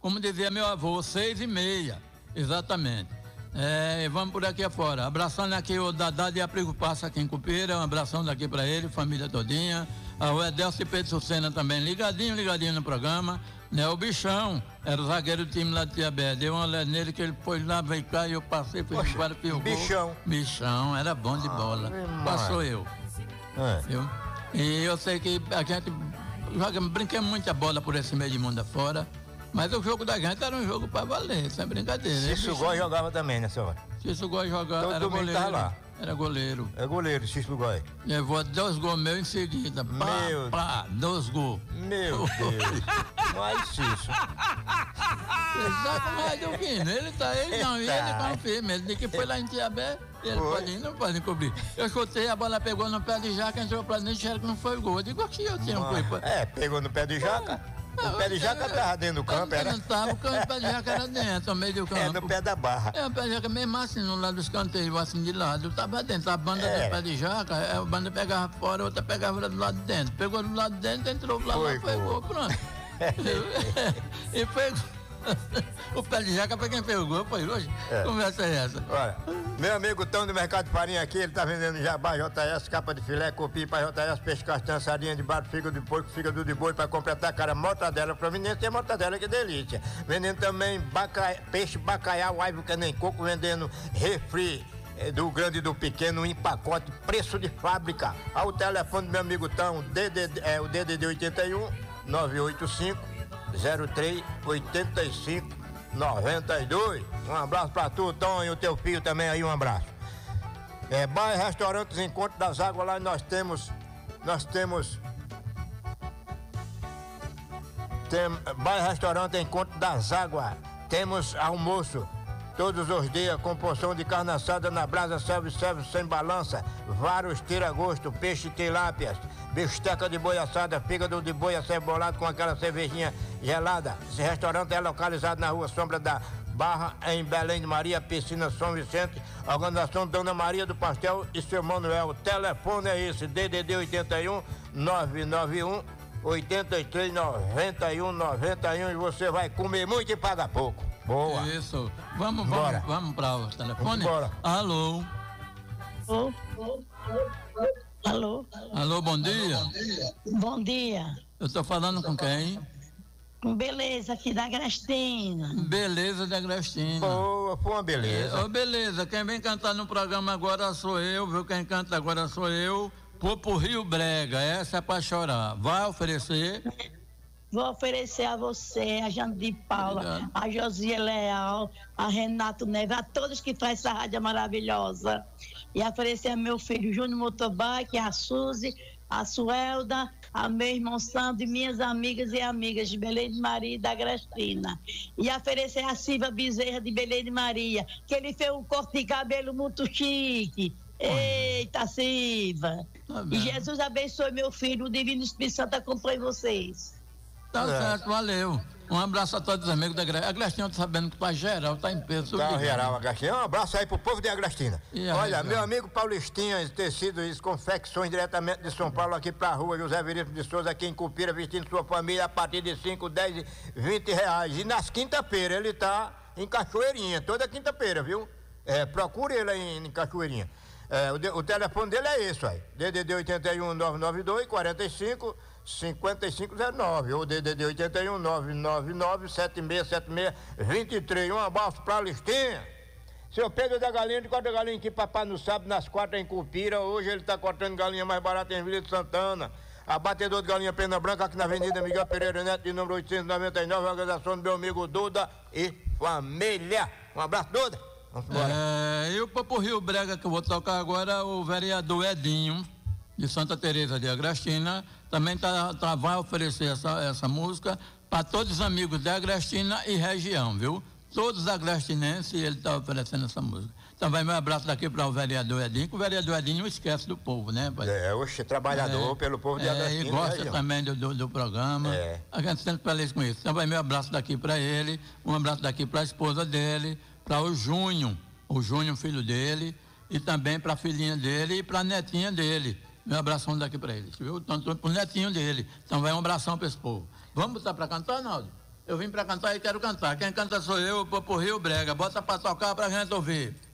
como dizia meu avô, 6h30, exatamente. Vamos por aqui afora. Abraçando aqui o Dadá de Aprigo Passa aqui em Cupira, um abração daqui para ele, família todinha. O Edelcio e Pedro Sucena também, ligadinho no programa. Né, o Bichão, era o zagueiro do time lá de Tiabé. Deu uma olhada nele que ele foi lá, veio cá e eu passei, fui embora, pegou. Bichão, era bom de bola. Passou eu. Viu? E eu sei que a gente brinquemos muita bola por esse meio de mundo afora. Mas o jogo da gente era um jogo pra valer, sem brincadeira. Cícero Góes jogava também nessa hora. Cícero Góes jogava, era goleiro. Tava lá. Era goleiro. É goleiro, Cícero Góes. Levou 2 gols meus em seguida. Pá, 2 gols. Meu Deus. Mas Cícero. Exato, mas o que? Ele confirma. Ele disse que foi lá em Tiabé. Ele não pode cobrir. Eu chutei, a bola pegou no pé de jaca, entrou pra dentro, disseram que não foi gol. Eu digo que eu tinha culpa. Pegou no pé de jaca. O pé de jaca tava dentro do campo, era? Não tava, o pé de jaca era dentro, no meio do campo. No pé da barra. O pé de jaca mesmo assim, no lado dos canteiros, assim de lado. Tava dentro, a banda do pé de jaca, a banda pegava fora, a outra pegava do lado de dentro. Pegou do lado de dentro, entrou lá, pegou, pronto. E pegou. O pé de jaca foi quem pegou, foi hoje. Conversa é essa? Olha, meu amigo Tão do Mercado de Farinha aqui, ele tá vendendo jabá, JS, capa de filé, cupim para JS, peixe castanha, sardinha de barro, fígado de porco, fígado de boi para completar, cara, mortadela prominência e mortadela, que delícia. Vendendo também peixe bacalhau, aivo que nem coco, vendendo refri do grande e do pequeno em pacote, preço de fábrica. Ao telefone do meu amigo Tão, o DDD 81 985 03 85 92. Um abraço pra tu, Tom, e o teu filho também aí, um abraço. Bar e Restaurantes Encontro das Águas, lá nós temos Bar e Restaurante Encontro das Águas, temos almoço todos os dias com porção de carne assada na brasa, serve sem balança, vários tira-gosto, peixe tilápias, bisteca de boi assada, fígado de boi acebolado com aquela cervejinha gelada. Esse restaurante é localizado na Rua Sombra da Barra, em Belém de Maria, Piscina São Vicente. Organização Dona Maria do Pastel e seu Manuel. O telefone é esse, DDD 81 991 83 91 91, e você vai comer muito e paga pouco. Boa. Isso. Vamos para o telefone. Bora. Alô. Alô, bom dia. Bom dia. Eu tô falando com quem? Com Beleza aqui da Agrestina. Beleza da Agrestina. Boa, foi uma beleza. Beleza, quem vem cantar no programa agora sou eu, viu? Quem canta agora sou eu. Popo Rio Brega, essa é pra chorar. Vai oferecer? Vou oferecer a você, a Jane de Paula, obrigado. A Josia Leal, a Renato Neves, a todos que fazem essa rádio maravilhosa. E oferecer a meu filho Júnior Motorbike, a Suzy, a Suelda, a meu irmão Sandro e minhas amigas e amigas de Belém de Maria e da Agrestina. E oferecer a Silva Bezerra de Belém de Maria, que ele fez um corte de cabelo muito chique. Eita, Silva! E Jesus abençoe meu filho, o Divino Espírito Santo acompanhe vocês. Tá certo, valeu. Um abraço a todos os amigos da Agrestina. A Agrestina tá sabendo que tá geral, tá em peso. Tá geral, Agrestina. Um abraço aí pro povo de Agrestina. Olha, meu amigo Paulistinha, Tecidos, confecções diretamente de São Paulo, aqui pra rua José Veríssimo de Souza, aqui em Cupira, vestindo sua família a partir de 5, 10 e 20 reais. E nas quinta-feiras ele tá em Cachoeirinha, toda quinta-feira, viu? Procure ele aí em Cachoeirinha. O telefone dele é esse aí, DDD 81 992 45 5509, ou DDD 81 999 7676 23. Um abraço pra Listinha. Seu Pedro da Galinha, de corta galinha que papai não sabe, nas 4 em Cupira. Hoje ele tá cortando galinha mais barata em Vila de Santana. Abatedor de galinha Pena Branca, aqui na Avenida Miguel Pereira Neto, de número 899, organização do meu amigo Duda e família. Um abraço, Duda. Vamos embora. E o Popo Rio Brega que eu vou tocar agora, o vereador Edinho, de Santa Teresa de Agrestina, também vai oferecer essa música para todos os amigos de Agrestina e região, viu? Todos agrestinenses, ele está oferecendo essa música. Então vai meu abraço daqui para o vereador Edinho, que o vereador Edinho não esquece do povo, né, pai? Hoje trabalhador pelo povo de Agrestina. E gosta também do programa. A gente sempre feliz com isso. Então vai meu abraço daqui para ele, um abraço daqui para a esposa dele, para o Júnior, filho dele, e também para a filhinha dele e para a netinha dele. Meu abração daqui para eles, viu? Tanto pro netinho dele. Então vai um abração para esse povo. Vamos botar para cantar, Naldo? Eu vim pra cantar e quero cantar. Quem canta sou eu, pro Rio Brega. Bota pra tocar pra gente ouvir.